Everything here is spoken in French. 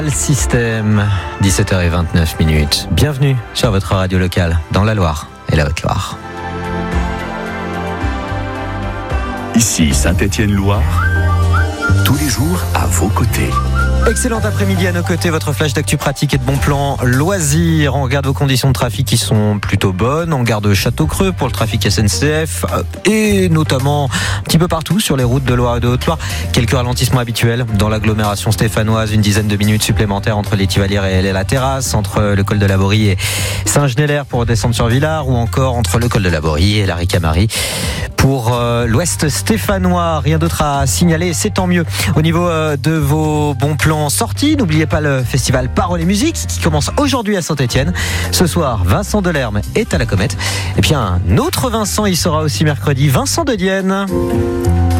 Système, 17h29. Bienvenue sur votre radio locale dans la Loire et la Haute-Loire. Ici Saint-Étienne-Loire, tous les jours à vos côtés. Excellent après-midi à nos côtés, votre flash d'actu pratique et de bon plan loisirs. On regarde vos conditions de trafic qui sont plutôt bonnes. On garde Château-Creux pour le trafic SNCF et notamment un petit peu partout sur les routes de Loire et de Haute-Loire. Quelques ralentissements habituels dans l'agglomération stéphanoise, une dizaine de minutes supplémentaires entre les Tivalières et la Terrasse, entre le col de la Borie et Saint-Genélaire pour descendre sur Villars, ou encore entre le col de la Borie et la Ricamarie pour l'ouest stéphanois. Rien d'autre à signaler, c'est tant mieux. Au niveau de vos bons plans sortie, n'oubliez pas le festival Paroles et Musique qui commence aujourd'hui à Saint-Étienne. Ce soir, Vincent Delerme est à la Comète. Et puis un autre Vincent, il sera aussi mercredi, Vincent de Dienne.